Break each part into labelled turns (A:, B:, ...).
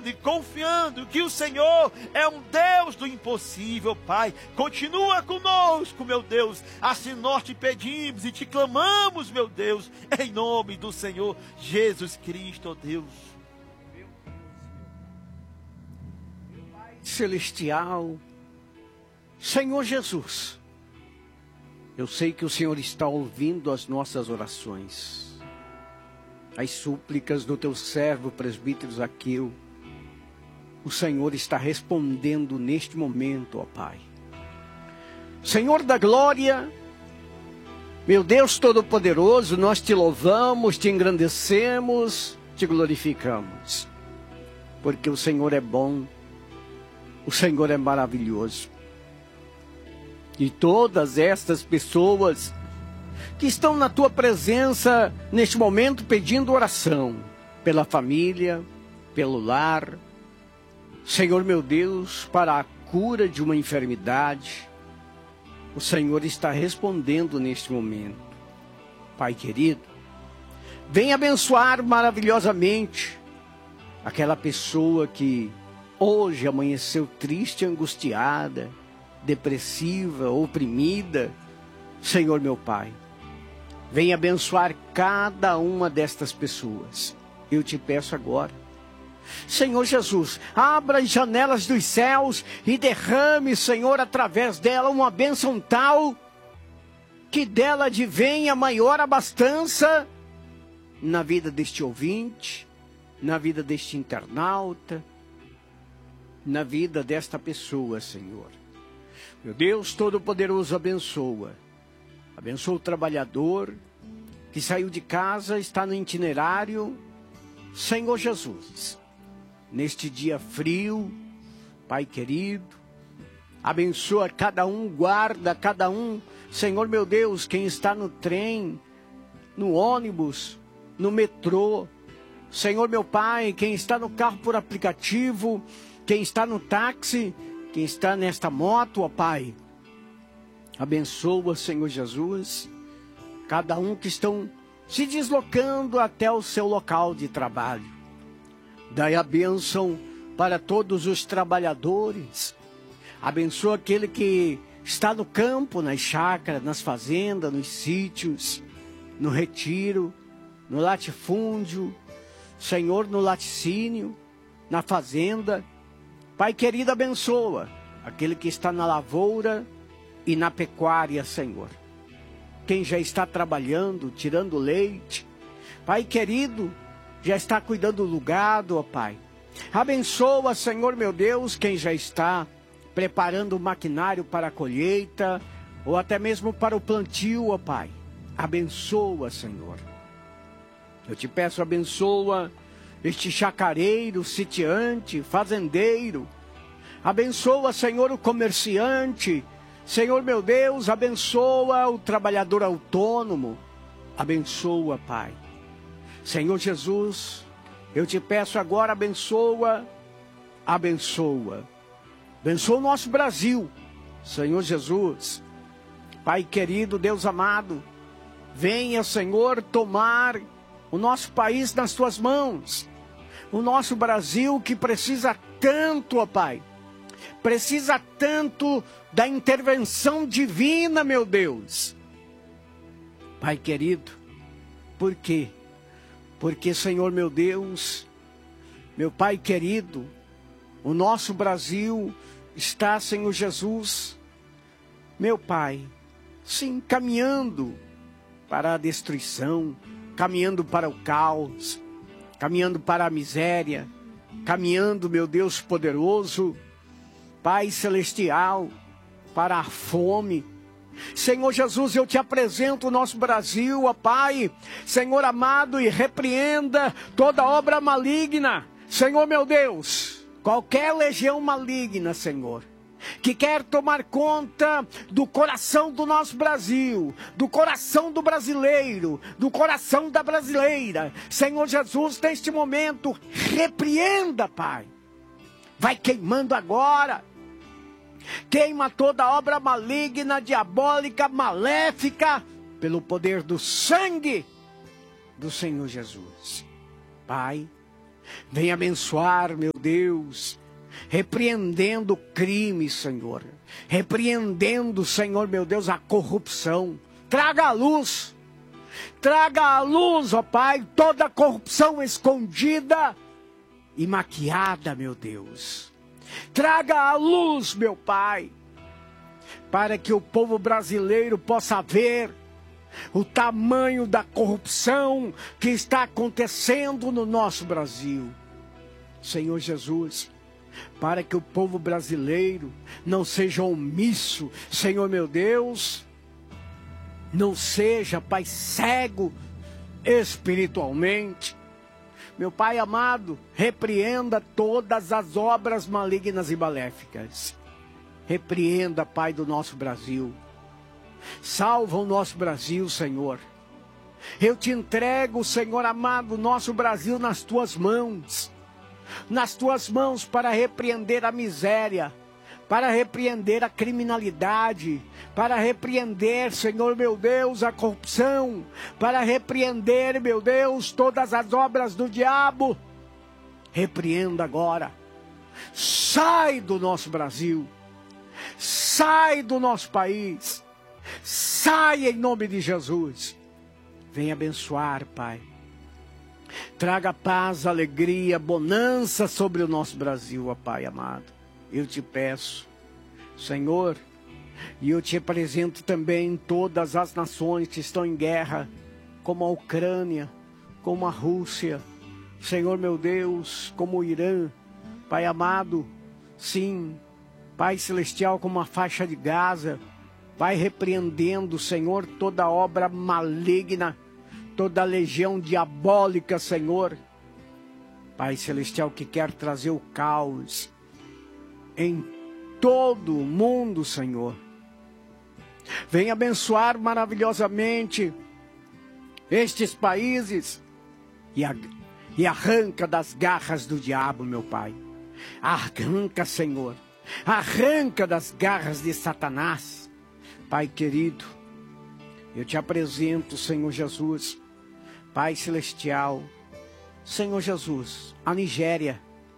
A: crendo e confiando que o Senhor é um Deus do impossível, Pai. Continua conosco, meu Deus. Assim nós te pedimos e te clamamos, meu Deus, em nome do Senhor Jesus Cristo, ó Deus.
B: Pai celestial, Senhor Jesus, eu sei que o Senhor está ouvindo as nossas orações, as súplicas do teu servo, presbítero Zaqueu. O Senhor está respondendo neste momento, ó Pai. Senhor da glória, meu Deus Todo-Poderoso, nós te louvamos, te engrandecemos, te glorificamos, porque o Senhor é bom, o Senhor é maravilhoso. E todas estas pessoas que estão na tua presença neste momento pedindo oração pela família, pelo lar, Senhor meu Deus, para a cura de uma enfermidade, o Senhor está respondendo neste momento. Pai querido, vem abençoar maravilhosamente aquela pessoa que hoje amanheceu triste, angustiada, depressiva, oprimida. Senhor meu Pai, vem abençoar cada uma destas pessoas. Eu te peço agora, Senhor Jesus, abra as janelas dos céus e derrame, Senhor, através dela uma bênção tal que dela advenha maior abastança na vida deste ouvinte, na vida deste internauta, na vida desta pessoa, Senhor. Meu Deus Todo-Poderoso, abençoa. Abençoa o trabalhador que saiu de casa, está no itinerário. Senhor Jesus, neste dia frio, Pai querido, abençoa cada um, guarda cada um. Senhor meu Deus, quem está no trem, no ônibus, no metrô. Senhor meu Pai, quem está no carro por aplicativo, quem está no táxi, quem está nesta moto, ó Pai. Abençoa, Senhor Jesus, cada um que estão se deslocando até o seu local de trabalho. Dai a bênção para todos os trabalhadores. Abençoa aquele que está no campo, nas chácaras, nas fazendas, nos sítios, no retiro, no latifúndio, Senhor, no laticínio, na fazenda. Pai querido, abençoa aquele que está na lavoura e na pecuária, Senhor. Quem já está trabalhando, tirando leite, Pai querido, já está cuidando do gado, ó Pai. Abençoa, Senhor meu Deus, quem já está preparando o maquinário para a colheita, ou até mesmo para o plantio, ó Pai. Abençoa, Senhor. Eu te peço, abençoa este chacareiro, sitiante, fazendeiro. Abençoa, Senhor, o comerciante. Senhor meu Deus, abençoa o trabalhador autônomo. Abençoa, Pai. Senhor Jesus, eu te peço agora, abençoa, abençoa. Abençoa o nosso Brasil, Senhor Jesus. Pai querido, Deus amado, venha, Senhor, tomar o nosso país nas tuas mãos. O nosso Brasil que precisa tanto, ó Pai. Precisa tanto da intervenção divina, meu Deus. Pai querido, por quê? Porque, Senhor meu Deus, meu Pai querido, o nosso Brasil está, Senhor Jesus, meu Pai, sim, caminhando para a destruição, caminhando para o caos, caminhando para a miséria, caminhando, meu Deus poderoso, Pai celestial, para a fome. Senhor Jesus, eu te apresento o nosso Brasil, ó Pai, Senhor amado, e repreenda toda obra maligna, Senhor meu Deus, qualquer legião maligna, Senhor, que quer tomar conta do coração do nosso Brasil, do coração do brasileiro, do coração da brasileira. Senhor Jesus, neste momento, repreenda, Pai. Vai queimando agora. Queima toda obra maligna, diabólica, maléfica, pelo poder do sangue do Senhor Jesus. Pai, Vem abençoar, meu Deus, repreendendo o crime, Senhor. Repreendendo, Senhor, meu Deus, a corrupção. Traga a luz, ó Pai, toda a corrupção escondida e maquiada, meu Deus. Traga a luz, meu Pai, para que o povo brasileiro possa ver o tamanho da corrupção que está acontecendo no nosso Brasil. Senhor Jesus, para que o povo brasileiro não seja omisso, Senhor meu Deus, não seja, Pai, cego espiritualmente. Meu Pai amado, repreenda todas as obras malignas e maléficas. Repreenda, Pai, do nosso Brasil. Salva o nosso Brasil, Senhor. Eu te entrego, Senhor amado, o nosso Brasil nas tuas mãos. Nas tuas mãos para repreender a miséria, para repreender a criminalidade, para repreender, Senhor meu Deus, a corrupção, para repreender, meu Deus, todas as obras do diabo. Repreenda agora. Sai do nosso Brasil. Sai do nosso país. Sai em nome de Jesus. Venha abençoar, Pai. Traga paz, alegria, bonança sobre o nosso Brasil, ó Pai amado. Eu te peço, Senhor, e eu te apresento também todas as nações que estão em guerra, como a Ucrânia, como a Rússia, Senhor meu Deus, como o Irã, Pai amado, sim, Pai celestial, como a faixa de Gaza, Pai repreendendo, Senhor, toda obra maligna, toda legião diabólica, Senhor, Pai celestial, que quer trazer o caos em todo o mundo, Senhor. Venha abençoar maravilhosamente estes países e arranca das garras do diabo, meu Pai. Arranca, Senhor. Arranca das garras de Satanás. Pai querido, eu te apresento, Senhor Jesus, Pai celestial, Senhor Jesus, a Nigéria.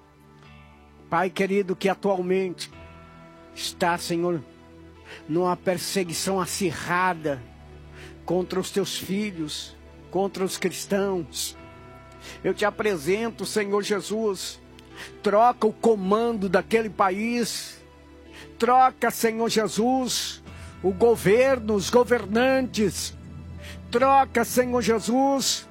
B: Pai querido, que atualmente está, Senhor, numa perseguição acirrada contra os teus filhos, contra os cristãos. Eu te apresento, Senhor Jesus, troca o comando daquele país, troca, Senhor Jesus, o governo, os governantes, troca, Senhor Jesus,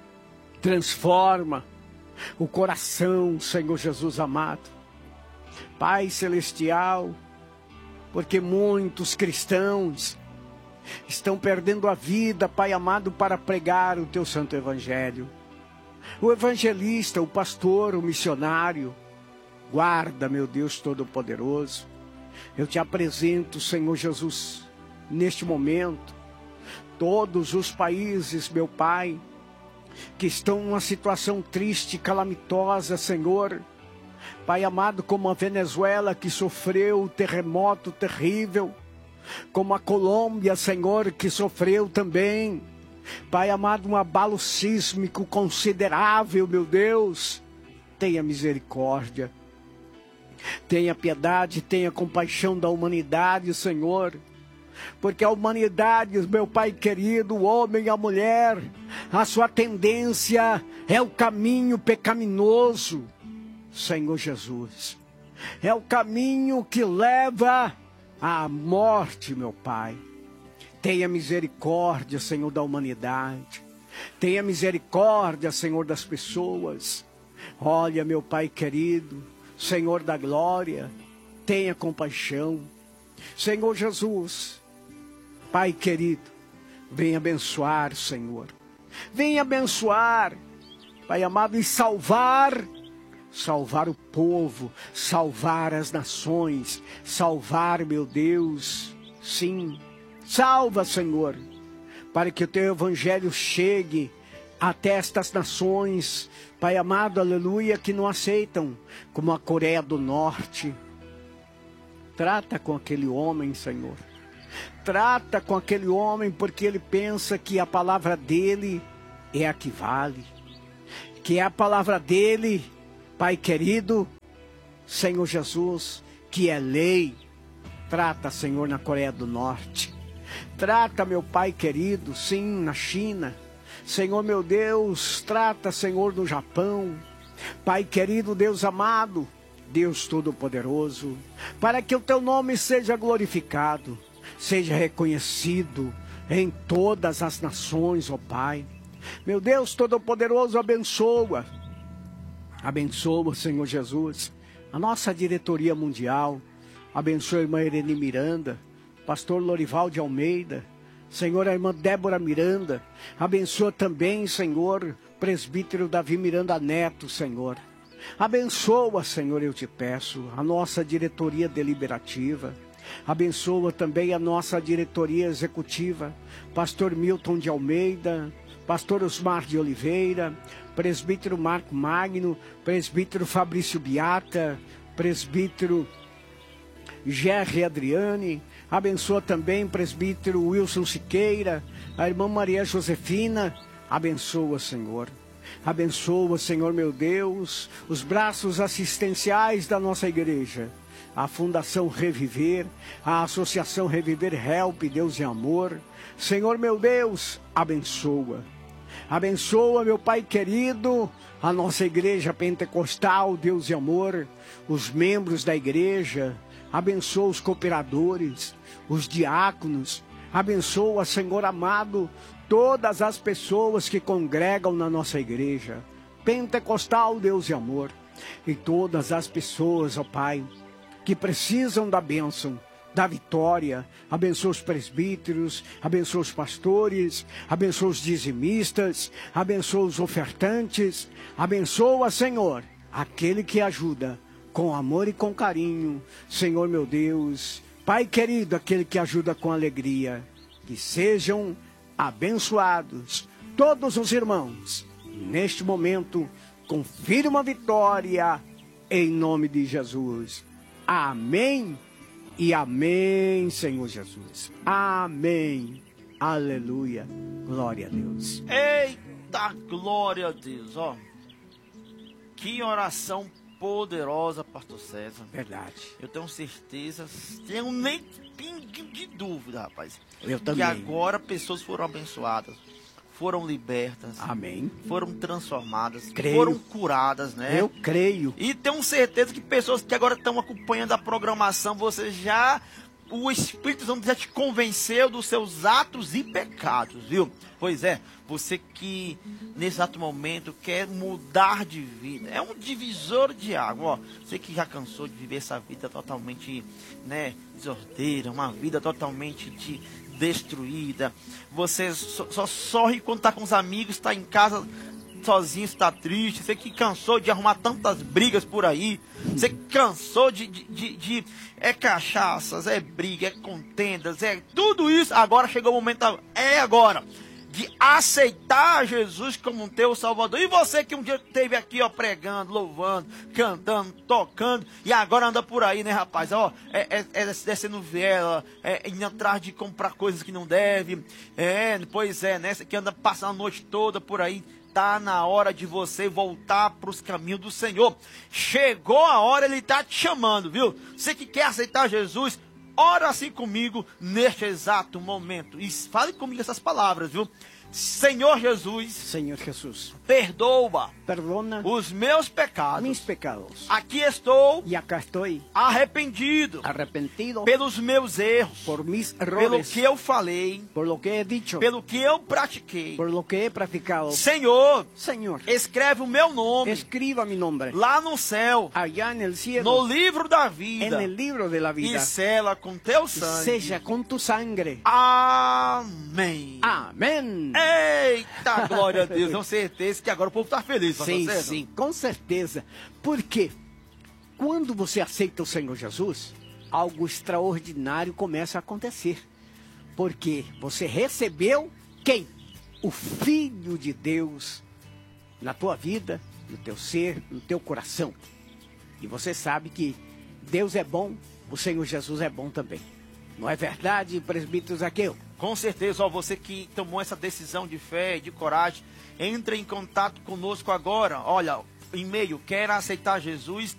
B: transforma o coração, Senhor Jesus amado. Pai celestial, porque muitos cristãos estão perdendo a vida, Pai amado, para pregar o teu santo evangelho. O evangelista, o pastor, o missionário, guarda, meu Deus Todo-Poderoso. Eu te apresento, Senhor Jesus, neste momento, todos os países, meu Pai, que estão numa situação triste, calamitosa, Senhor. Pai amado, como a Venezuela, que sofreu o terremoto terrível, como a Colômbia, Senhor, que sofreu também, Pai amado, um abalo sísmico considerável, meu Deus. Tenha misericórdia, tenha piedade, tenha compaixão da humanidade, Senhor. Porque a humanidade, meu Pai querido, o homem e a mulher, a sua tendência é o caminho pecaminoso, Senhor Jesus. É o caminho que leva à morte, meu Pai. Tenha misericórdia, Senhor, da humanidade. Tenha misericórdia, Senhor, das pessoas. Olha, meu Pai querido, Senhor da glória, tenha compaixão. Senhor Jesus, Pai querido, venha abençoar, Senhor. Venha abençoar, Pai amado, e salvar o povo, salvar as nações, salvar, meu Deus, sim. Salva, Senhor, para que o teu evangelho chegue até estas nações, Pai amado, aleluia, que não aceitam, como a Coreia do Norte. Trata com aquele homem, Senhor. Trata com aquele homem, porque ele pensa que a palavra dele é a que vale, que é a palavra dele, Pai querido, Senhor Jesus, que é lei. Trata, Senhor, na Coreia do Norte. Trata, meu Pai querido, sim, na China. Senhor, meu Deus, trata, Senhor, no Japão. Pai querido, Deus amado, Deus Todo-Poderoso, para que o teu nome seja glorificado, seja reconhecido em todas as nações, ó Pai. Meu Deus Todo-Poderoso, abençoa, Senhor Jesus, a nossa diretoria mundial. Abençoa a irmã Irene Miranda, pastor Lorival de Almeida, Senhor, a irmã Débora Miranda. Abençoa também, Senhor, presbítero Davi Miranda Neto, Senhor. Abençoa, Senhor, eu te peço, a nossa diretoria deliberativa. Abençoa também a nossa diretoria executiva, pastor Milton de Almeida, pastor Osmar de Oliveira, presbítero Marco Magno, presbítero Fabrício Biata, presbítero Gerry Adriane. Abençoa também presbítero Wilson Siqueira, a irmã Maria Josefina. Abençoa, Senhor. Abençoa, Senhor, meu Deus, os braços assistenciais da nossa igreja. A Fundação Reviver, a Associação Reviver Help, Deus e Amor. Senhor, meu Deus, abençoa. Abençoa, meu Pai querido, a nossa igreja pentecostal, Deus e Amor, os membros da igreja. Abençoa os cooperadores, os diáconos. Abençoa, Senhor amado, todas as pessoas que congregam na nossa igreja pentecostal, Deus e Amor. E todas as pessoas, ó Pai, que precisam da bênção, da vitória. Abençoa os presbíteros, abençoa os pastores, abençoa os dizimistas, abençoa os ofertantes. Abençoa, Senhor, aquele que ajuda com amor e com carinho. Senhor, meu Deus, Pai querido, aquele que ajuda com alegria. Que sejam abençoados todos os irmãos. Neste momento, confirma a vitória em nome de Jesus. Amém e amém, Senhor Jesus. Amém. Aleluia. Glória a Deus.
A: Eita, glória a Deus, ó. Que oração poderosa, pastor César.
B: Verdade.
A: Eu tenho certeza, tenho nem pinguinho de dúvida, rapaz.
B: Eu também.
A: Que agora pessoas foram abençoadas, foram libertas.
B: Amém.
A: Foram transformadas,
B: Creio.
A: foram curadas, né?
B: Eu creio.
A: E tenho certeza que pessoas que agora estão acompanhando a programação, o Espírito Santo já te convenceu dos seus atos e pecados, viu? Pois é, você que nesse exato momento quer mudar de vida, é um divisor de água, ó. Você que já cansou de viver essa vida totalmente, né, desordeira, uma vida totalmente destruída. Você só sorri quando está com os amigos, está em casa sozinho, está triste. Você que cansou de arrumar tantas brigas por aí. Você que cansou é cachaças, é briga, é contendas, é tudo isso. Agora chegou o momento, agora de aceitar Jesus como um teu Salvador. E você que um dia esteve aqui, ó, pregando, louvando, cantando, tocando, e agora anda por aí, né, rapaz? Ó, descendo vela, indo atrás de comprar coisas que não deve. Pois é, né? Você que anda passando a noite toda por aí. Tá na hora de você voltar para os caminhos do Senhor. Chegou a hora, Ele está te chamando, viu? Você que quer aceitar Jesus, ora assim comigo neste exato momento. E fale comigo essas palavras, viu? Senhor Jesus, perdoa,
B: perdona
A: os meus pecados.
B: Mis pecados.
A: Aqui estou,
B: e acá estoy,
A: arrependido pelos meus erros,
B: por mis errores,
A: pelo que eu falei,
B: por lo que he dicho,
A: pelo que eu pratiquei,
B: por lo que he practicado.
A: Senhor,
B: Senhor,
A: escreve o meu nome,
B: escriba mi nombre
A: lá no céu,
B: allá en el cielo,
A: no livro da vida,
B: en el libro de la vida,
A: e sela com teu sangue.
B: Seja com tu sangre.
A: Amém.
B: Amém.
A: Eita, glória a Deus. Com certeza que agora o povo está feliz.
B: Sim, com certeza. Porque quando você aceita o Senhor Jesus, algo extraordinário começa a acontecer. Porque você recebeu quem? O Filho de Deus na tua vida, no teu ser, no teu coração. E você sabe que Deus é bom, o Senhor Jesus é bom também. Não é verdade, presbítero Zaqueu?
A: Com certeza, ó, você que tomou essa decisão de fé e de coragem, entre em contato conosco agora. Olha, e-mail, quer aceitar Jesus,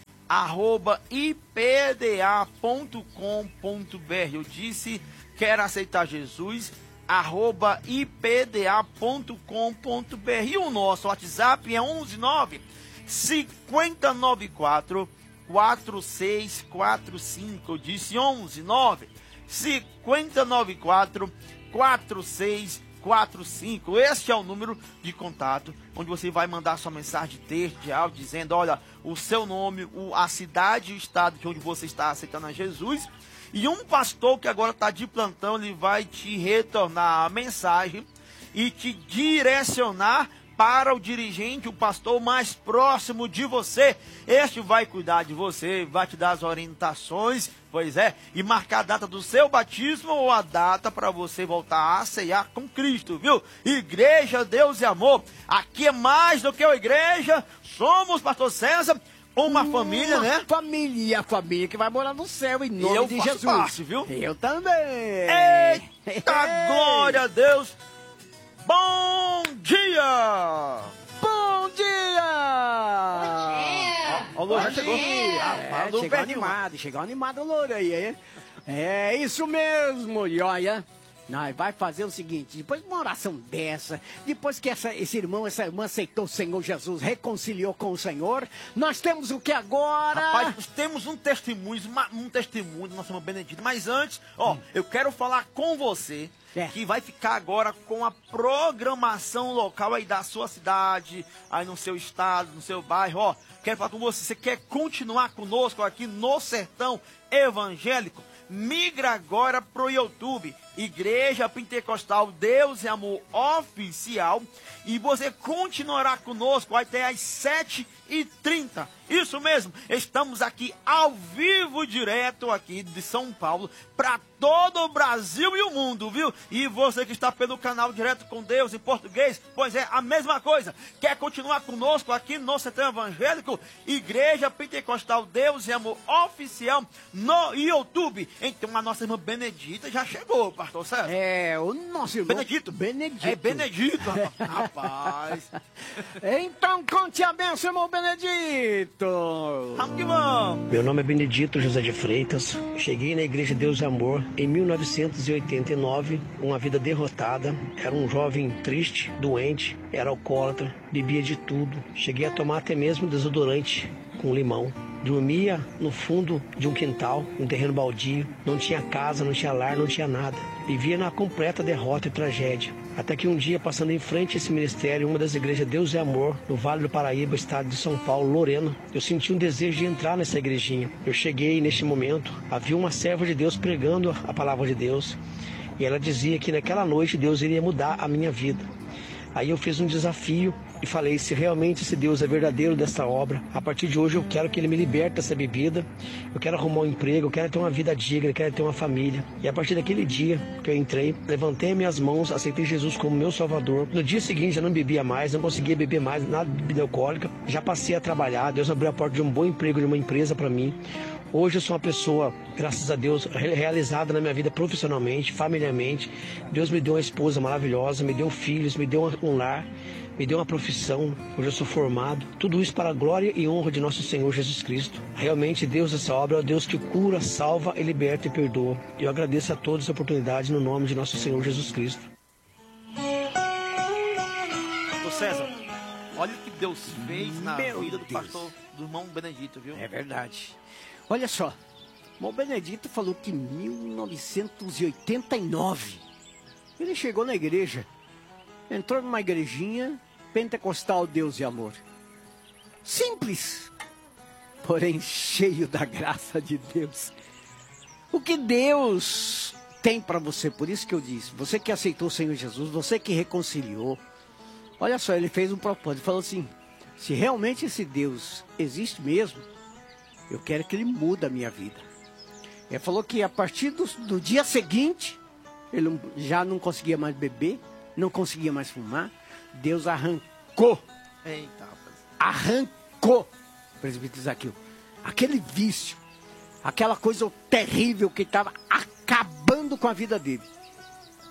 A: @ipda.com.br. Eu disse, quer aceitar Jesus, @ipda.com.br. E o nosso WhatsApp é 119 5094 4645. Eu disse 119 5094 4645. Este é o número de contato onde você vai mandar sua mensagem de texto, de áudio, dizendo, olha, o seu nome, a cidade e o estado de onde você está aceitando a Jesus. E um pastor que agora está de plantão, ele vai te retornar a mensagem e te direcionar para o dirigente, o pastor mais próximo de você. Este vai cuidar de você, vai te dar as orientações, pois é, e marcar a data do seu batismo ou a data para você voltar a ceiar com Cristo, viu? Igreja, Deus e Amor. Aqui é mais do que uma igreja. Somos, pastor César, uma família, né?
B: Família, a família que vai morar no céu em nome de Jesus.
A: Parte, viu?
B: Eu também.
A: Eita, glória a Deus. Bom dia!
B: Bom dia!
A: Ó, o Louro já chegou.
B: Chegou animado o Louro aí, hein? É isso mesmo, e olha, nós vai fazer o seguinte, depois de uma oração dessa, depois que esse irmão, essa irmã aceitou o Senhor Jesus, reconciliou com o Senhor, nós temos o que agora?
A: Rapaz, nós temos um testemunho do nosso irmão Benedito, mas antes, ó, eu quero falar com você, que vai ficar agora com a programação local aí da sua cidade, aí no seu estado, no seu bairro, ó. Quero falar com você, você quer continuar conosco aqui no Sertão Evangélico? Migra agora pro YouTube, Igreja Pentecostal Deus e Amor Oficial, e você continuará conosco até às 7h30. Isso mesmo, estamos aqui ao vivo, direto aqui de São Paulo, para todo o Brasil e o mundo, viu? E você que está pelo canal Direto com Deus em português, pois é, a mesma coisa. Quer continuar conosco aqui no Sertão Evangélico? Igreja Pentecostal Deus e Amor Oficial no YouTube. Então a nossa irmã Benedita já chegou, pastor César.
B: É, o nosso irmão
A: Benedito.
B: É
A: Benedito, rapaz.
B: Então conte a bênção, irmão Benedito.
A: Vamos que vamos.
C: Meu nome é Benedito José de Freitas. Cheguei na Igreja Deus e Amor em 1989, uma vida derrotada. Era um jovem triste, doente, era alcoólatra, bebia de tudo. Cheguei a tomar até mesmo desodorante com limão. Dormia no fundo de um quintal, um terreno baldio. Não tinha casa, não tinha lar, não tinha nada. Vivia na completa derrota e tragédia. Até que um dia, passando em frente a esse ministério, uma das igrejas Deus e Amor, no Vale do Paraíba, estado de São Paulo, Lorena, eu senti um desejo de entrar nessa igrejinha. Eu cheguei neste momento, havia uma serva de Deus pregando a palavra de Deus, e ela dizia que naquela noite Deus iria mudar a minha vida. Aí eu fiz um desafio e falei, se realmente esse Deus é verdadeiro dessa obra, a partir de hoje eu quero que Ele me liberte dessa bebida, eu quero arrumar um emprego, eu quero ter uma vida digna, eu quero ter uma família. E a partir daquele dia que eu entrei, levantei minhas mãos, aceitei Jesus como meu Salvador. No dia seguinte já não bebia mais, não conseguia beber mais, nada de bebida alcoólica. Já passei a trabalhar, Deus abriu a porta de um bom emprego, de uma empresa para mim. Hoje eu sou uma pessoa, graças a Deus, realizada na minha vida profissionalmente, familiarmente. Deus me deu uma esposa maravilhosa, me deu filhos, me deu um lar, me deu uma profissão. Hoje eu sou formado. Tudo isso para a glória e honra de nosso Senhor Jesus Cristo. Realmente Deus, essa obra é o Deus que cura, salva, liberta e perdoa. Eu agradeço a todos a oportunidade no nome de nosso Senhor Jesus Cristo.
A: Ô César, olha o que Deus fez na vida do pastor, do irmão Benedito, viu?
B: É verdade. Olha só, o irmão Benedito falou que em 1989 ele chegou na igreja, entrou numa igrejinha pentecostal Deus e Amor. Simples, porém cheio da graça de Deus. O que Deus tem para você, por isso que eu disse, você que aceitou o Senhor Jesus, você que reconciliou, olha só, ele fez um propósito, falou assim, se realmente esse Deus existe mesmo, eu quero que Ele mude a minha vida. Ele falou que a partir do dia seguinte, ele já não conseguia mais beber, não conseguia mais fumar. Deus arrancou.
A: Eita,
B: arrancou, presbítero Zaqueu, aquele vício, aquela coisa terrível que estava acabando com a vida dele.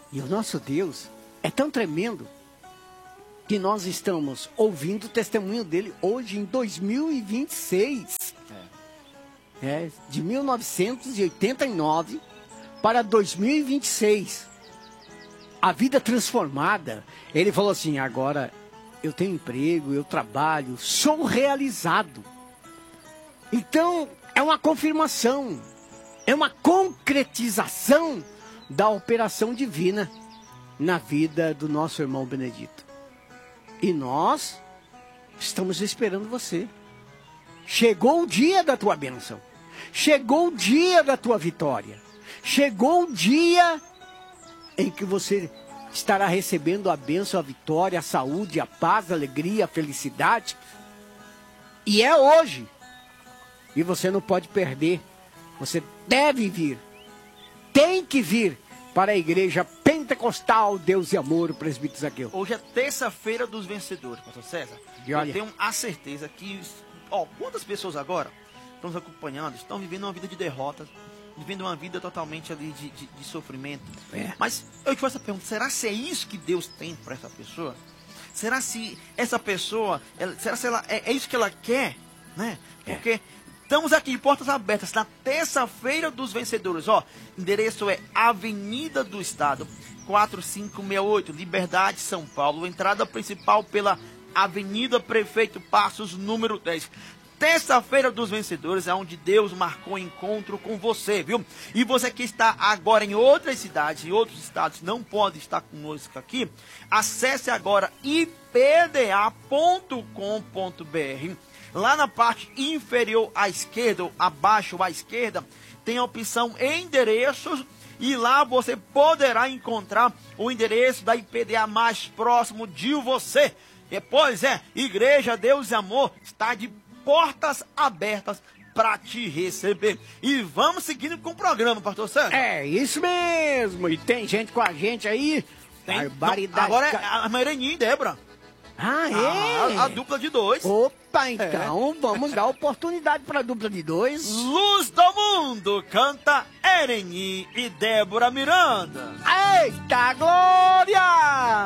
B: E o nosso Deus é tão tremendo que nós estamos ouvindo o testemunho dele hoje em 2026. De 1989 para 2026. A vida transformada. Ele falou assim, agora eu tenho emprego, eu trabalho, sou realizado. Então, é uma confirmação, é uma concretização da operação divina na vida do nosso irmão Benedito. E nós estamos esperando você. Chegou o dia da tua bênção. Chegou o dia da tua vitória. Chegou o dia em que você estará recebendo a bênção, a vitória, a saúde, a paz, a alegria, a felicidade. E é hoje. E você não pode perder. Você deve vir. Tem que vir para a igreja pentecostal Deus e Amor, o presbítero Zaqueu.
A: Hoje é terça-feira dos vencedores, pastor César.
B: E olha,
A: eu tenho a certeza que, quantas pessoas agora estão nos acompanhando, estão vivendo uma vida de derrotas, vivendo uma vida totalmente ali de sofrimento. Mas eu te faço essa pergunta, será se é isso que Deus tem para essa pessoa? Será se essa pessoa, será se ela, é isso que ela quer? Né? Porque estamos aqui de portas abertas na terça-feira dos vencedores. Endereço é Avenida do Estado, 4568, Liberdade, São Paulo. Entrada principal pela Avenida Prefeito Passos, número 10. Terça-feira dos vencedores é onde Deus marcou encontro com você, viu? E você que está agora em outras cidades, em outros estados, não pode estar conosco aqui, acesse agora ipda.com.br. Lá na parte inferior à esquerda, ou abaixo à esquerda, tem a opção endereços e lá você poderá encontrar o endereço da IPDA mais próximo de você. Pois Igreja Deus e Amor está de portas abertas para te receber. E vamos seguindo com o programa, pastor Sérgio.
B: É isso mesmo. E tem gente com a gente aí.
A: Barbaridade. Agora é a Mareninha e Débora. A dupla de 2.
B: Opa, então vamos dar oportunidade para a dupla de 2.
A: Luz do Mundo canta Ereni e Débora Miranda.
B: Eita glória!